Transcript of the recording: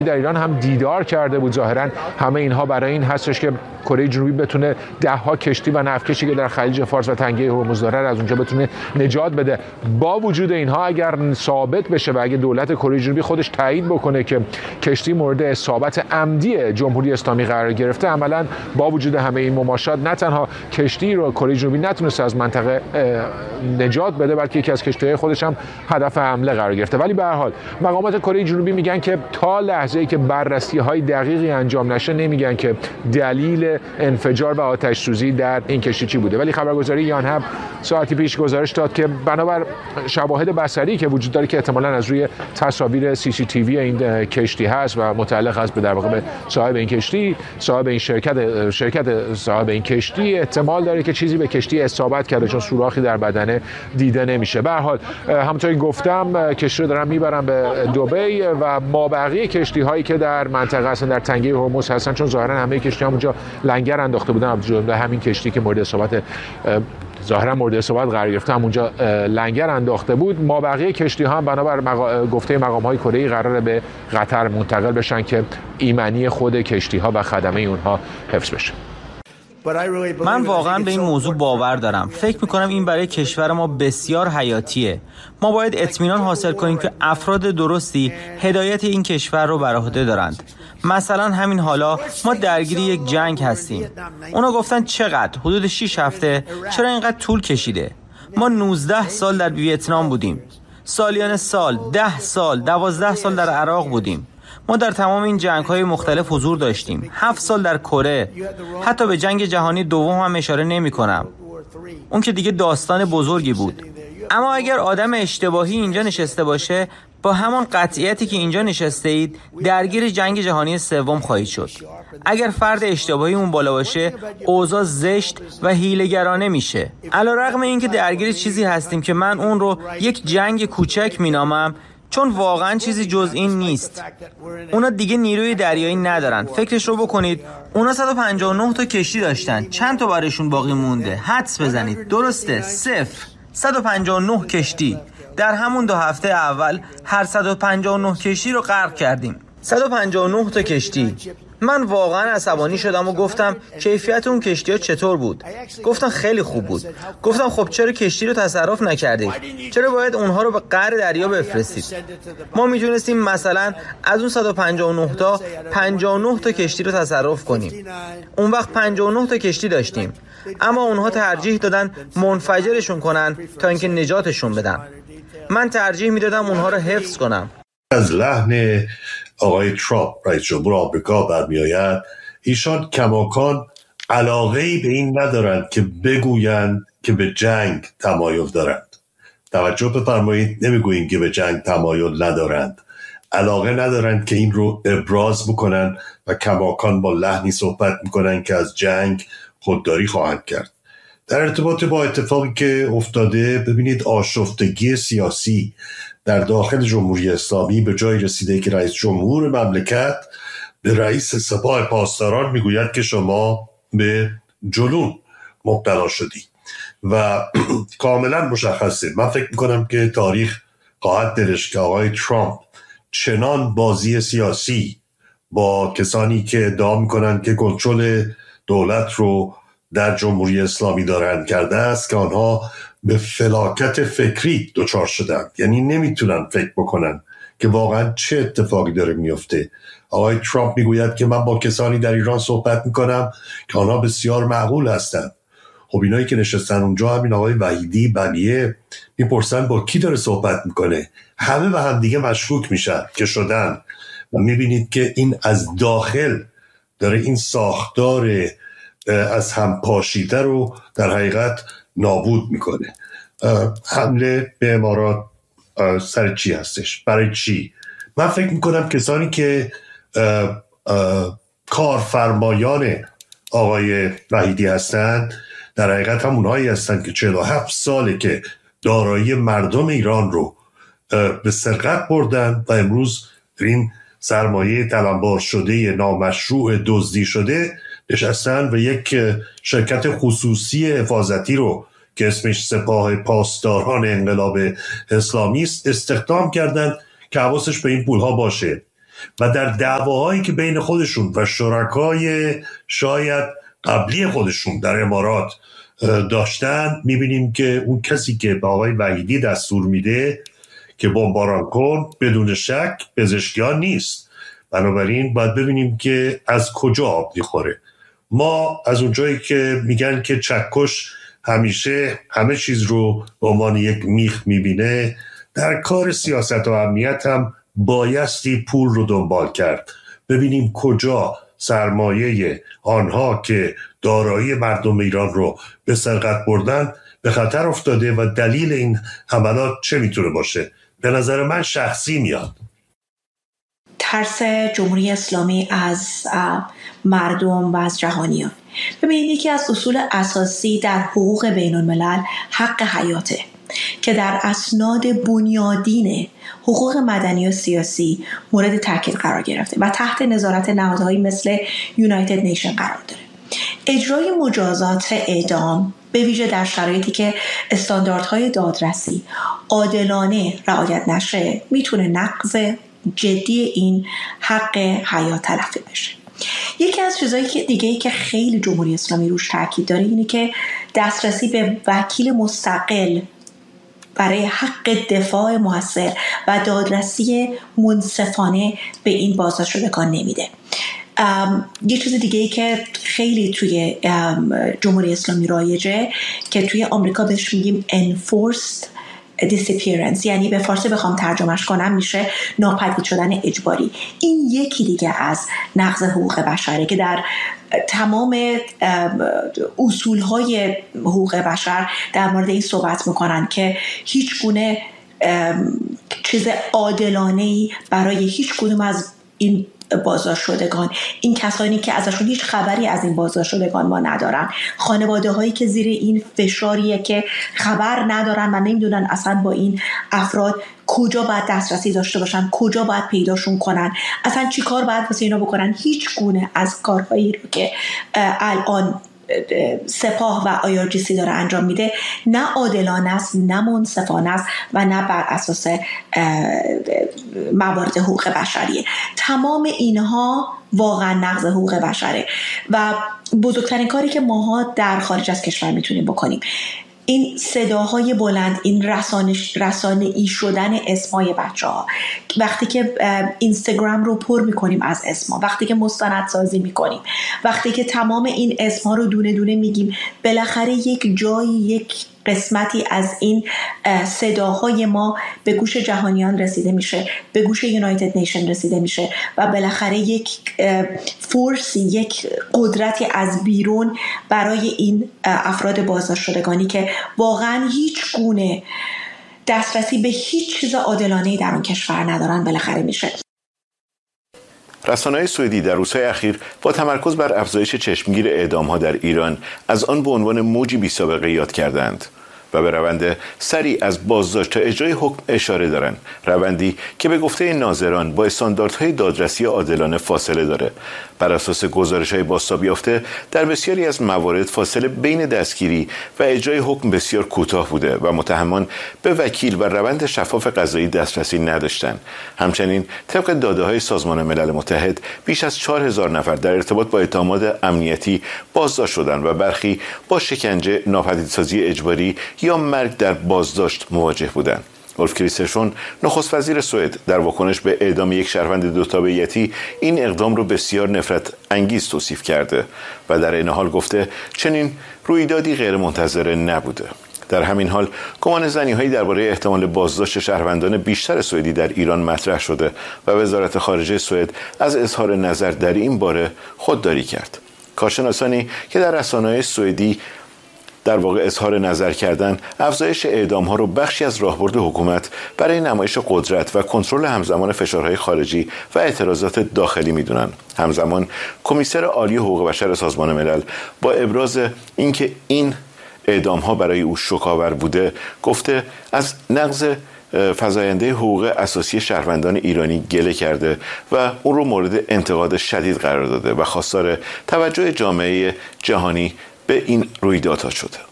در ایران هم دیدار کرده بود. ظاهراً همه اینها برای این هستش که کره جنوبی بتونه ده‌ها کشتی و نفتکشی که در خلیج فارس و تنگه هرمز داره از اونجا بتونه نجات بده. با وجود اینها اگر ثابت بشه و اگه دولت کره جنوبی خودش تایید بکنه که کشتی مورد اصابت عمدی جمهوری اسلامی قرار گرفته، عملاً با وجود همه این مماشات نه تنها کشتی رو کره جنوبی نتونسته از منطقه نجات بده، بلکه یکی از کشتی‌های خودش هم هدف حمله قرار گرفته. ولی به هر حال مقامات کره جنوبی میگن که تا لحظه‌ای که بررسی‌های دقیقی انجام نشه نمیگن که دلیل انفجار و آتش سوزی در این کشتی چی بوده. ولی خبرگزاری یانهب ساعتی پیش گزارش داد که بنابر شواهد بصری که وجود داره که احتمالاً از روی تصاویر CCTV این کشتی هست و متعلق است به در واقع به صاحب این کشتی، صاحب این شرکت صاحب این کشتی، احتمال داره که چیزی به کشتی اصابت کرده چون سوراخی در بدنه دیده نمیشه. به هر حال همونطوری گفتم کشتی رو دارن میبرن به دبی و مابقی کشتی‌هایی که در منطقه هستن در تنگه هرمز هستن، چون ظاهرا همه کشتی هم اونجا لنگر انداخته بودن، جمله همین کشتی که مورد اصابت قرار گرفته هم اونجا لنگر انداخته بود. مابقی کشتی ها هم بنابر گفته مقام های کره‌ای قراره به قطر منتقل بشن که ایمنی خود کشتی ها و خدمه اونها حفظ بشه. من واقعا به این موضوع باور دارم. فکر میکنم این برای کشور ما بسیار حیاتیه. ما باید اطمینان حاصل کنیم که افراد درستی هدایت این کشور رو بر عهده دارند. مثلا همین حالا ما درگیر یک جنگ هستیم. اونا گفتن چقدر؟ حدود 6 هفته. چرا اینقدر طول کشیده؟ ما 19 سال در ویتنام بودیم. سالیان سال، 10 سال، 12 سال در عراق بودیم. ما در تمام این جنگ‌های مختلف حضور داشتیم. 7 سال در کره. حتی به جنگ جهانی دوم هم اشاره نمی‌کنم. اون که دیگه داستان بزرگی بود. اما اگر آدم اشتباهی اینجا نشسته باشه، با همان قطعیتی که اینجا نشسته اید درگیر جنگ جهانی سوم خواهید شد. اگر فرد اشتباهی اون بالا باشه، اوضاع زشت و حیله‌گرانه میشه. علیرغم اینکه درگیر چیزی هستیم که من اون رو یک جنگ کوچک مینامم، چون واقعا چیزی جز این نیست. اونا دیگه نیروی دریایی ندارن. فکرش رو بکنید، اونا 159 تا کشتی داشتن. چند تا براشون باقی مونده؟ حدس بزنید. درسته، 0. 159 کشتی. در همون 2 هفته اول هر 159 کشتی رو غرق کردیم. 159 تا کشتی. من واقعا عصبانی شدم و گفتم کیفیت اون کشتی ها چطور بود؟ گفتن خیلی خوب بود. گفتم خب چرا کشتی رو تصرف نکردید؟ چرا باید اونها رو به قعر دریا بفرستید؟ ما میتونستیم مثلا از اون 159 تا 59 تا کشتی رو تصرف کنیم. اون وقت 59 تا کشتی داشتیم. اما اونها ترجیح دادن منفجرشون کنن تا اینکه نجاتشون بدن. من ترجیح میدادم اونها رو حفظ کنم. از لحن آقای ترامپ رئیس جمهور آمریکا برمی آید ایشان کماکان علاقه‌ای به این ندارند که بگویند که به جنگ تمایل دارند. توجه بفرمایید، نمیگوییم که به جنگ تمایل ندارند، علاقه ندارند که این رو ابراز بکنن و کماکان با لحنی صحبت میکنن که از جنگ خودداری خواهند کرد. در ارتباط با اتفاقی که افتاده، ببینید آشفتگی سیاسی در داخل جمهوری اسلامی به جای رسیده که رئیس جمهور مملکت به رئیس سپاه پاسداران میگوید که شما به جنون مبتلا شدی و کاملا مشخصه. من فکر میکنم که تاریخ خواهد نوشت که آقای ترامپ چنان بازی سیاسی با کسانی که ادعا میکنن که کنترل دولت رو در جمهوری اسلامی دارند کرده است که آنها به فلاکت فکری دچار شدن، یعنی نمیتونن فکر بکنن که واقعا چه اتفاقی داره میفته. آقای ترامپ میگوید که من با کسانی در ایران صحبت میکنم که آنها بسیار معقول هستند. خب اینایی که نشستن اونجا، همین آقای وحیدی، بقیه، میپرسن با کی داره صحبت میکنه. همه به هم دیگه مشکوک میشن که شدن و میبینید که این از داخل داره این ساختار از هم پاشیده رو در حقیقت نابود میکنه. حمله به امارات سر چی هستش؟ برای چی؟ من فکر میکنم کسانی که کارفرمایان آقای وحیدی هستند در حقیقت هم اونهایی هستند که 47 ساله که دارایی مردم ایران رو به سرقت بردن و امروز این سرمایه تلمبار شده نامشروع دزدی شده نشستن و یک شرکت خصوصی حفاظتی رو که اسمش سپاه پاسداران انقلاب اسلامی است استخدام کردن که حواسش به این پولها باشه. و در دعواهایی که بین خودشون و شرکای شاید قبلی خودشون در امارات داشتن، میبینیم که اون کسی که به آقای وحیدی دستور میده که بمباران کن بدون شک پزشکیان نیست. بنابراین باید ببینیم که از کجا آب میخوره. ما از اونجایی که میگن که چکش همیشه همه چیز رو به عنوان یک میخ میبینه، در کار سیاست و امنیت هم بایستی پول رو دنبال کرد، ببینیم کجا سرمایه آنها که دارایی مردم ایران رو به سرقت بردن به خطر افتاده و دلیل این حملات چه میتونه باشه. به نظر من شخصی میاد ترس جمهوری اسلامی از مردم و از جهانیان. ببینید یکی از اصول اساسی در حقوق بین الملل حق حیاته که در اسناد بنیادین حقوق مدنی و سیاسی مورد تاکید قرار گرفته و تحت نظارت نهادهایی مثل یونایتد نیشن قرار داره. اجرای مجازات اعدام به ویژه در شرایطی که استانداردهای دادرسی عادلانه رعایت نشه میتونه نقض جدی این حق حیات تلقی بشه. یکی از چیزایی که دیگه‌ای که خیلی جمهوری اسلامی روش تاکید داره اینه که دسترسی به وکیل مستقل برای حق دفاع موثر و دادرسی منصفانه به این بازداشت شدگان نمیده. یه چیز دیگه‌ای که خیلی توی جمهوری اسلامی رایجه که توی آمریکا بهش میگیم enforced disappearance، یعنی به فارسی بخوام ترجمهش کنم میشه ناپدید شدن اجباری. این یکی دیگه از نقض حقوق بشره که در تمام اصولهای حقوق بشر در مورد این صحبت میکنن که هیچ گونه چیز عادلانه‌ای برای هیچ کدوم از این بازداشت شدگان، این کسانی که ازشون هیچ خبری از این بازداشت شدگان ما ندارن، خانواده هایی که زیر این فشاریه که خبر ندارن و نمیدونن اصلا با این افراد کجا باید دسترسی داشته باشن، کجا باید پیداشون کنن، اصلا چی کار باید واسه اینا بکنن. هیچ گونه از کارهایی رو که الان سپاه و IRGC داره انجام میده نه عادلانه است، نه منصفانه است و نه بر اساس موارد حقوق بشریه. تمام اینها واقعا نقض حقوق بشره و بزرگترین کاری که ماها در خارج از کشور میتونیم بکنیم این صداهای بلند، این رسانه‌ای شدن اسمای بچه‌ها. وقتی که اینستاگرام رو پر میکنیم از اسما، وقتی که مستندسازی میکنیم، وقتی که تمام این اسما رو دونه دونه میگیم، بالاخره یک جایی، یک قسمتی از این صداهای ما به گوش جهانیان رسیده میشه، به گوش یونایتد نیشن رسیده میشه و بالاخره یک فورسی، یک قدرتی از بیرون برای این افراد بازداشت شدگانی که واقعا هیچ گونه دسترسی به هیچ چیز عادلانه‌ای در اون کشور ندارن بالاخره میشه. رسانه‌های سوئدی در روزهای اخیر با تمرکز بر افزایش چشمگیر اعدام‌ها در ایران از آن به عنوان موجی بی‌سابقه یاد کردند و به روند سریع از بازداشت تا اجرای حکم اشاره دارند، روندی که به گفته ناظران با استانداردهای دادرسی عادلانه فاصله داره. بر اساس گزارش‌های بازتاب یافته در بسیاری از موارد فاصله بین دستگیری و اجرای حکم بسیار کوتاه بوده و متهمان به وکیل و روند شفاف قضایی دسترسی نداشتند. همچنین طبق داده‌های سازمان ملل متحد بیش از 4000 نفر در ارتباط با اتهامات امنیتی بازداشت شدند و برخی با شکنجه، ناپدیدسازی اجباری یا مرگ در بازداشت مواجه بودند. ولف کریسترسون نخست وزیر سوئد در واکنش به اعدام یک شهروند دو تابعیتی این اقدام رو بسیار نفرت انگیز توصیف کرده و در این حال گفته چنین رویدادی غیر منتظره نبوده. در همین حال گمان زنی‌هایی درباره احتمال بازداشت شهروندان بیشتر سوئدی در ایران مطرح شده و وزارت خارجه سوئد از اظهار نظر در این باره خودداری کرد. کارشناسانی که در رسانه‌های سوئدی در واقع اظهار نظر کردن افزایش اعدام‌ها رو بخشی از راهبرد حکومت برای نمایش قدرت و کنترل همزمان فشارهای خارجی و اعتراضات داخلی می‌دونن. همزمان کمیسر عالی حقوق بشر سازمان ملل با ابراز اینکه این اعدام‌ها برای او شوک‌آور بوده گفته از نقض فزاینده حقوق اساسی شهروندان ایرانی گله کرده و اون رو مورد انتقاد شدید قرار داده و خواستار توجه جامعه جهانی به این رویدادها شده.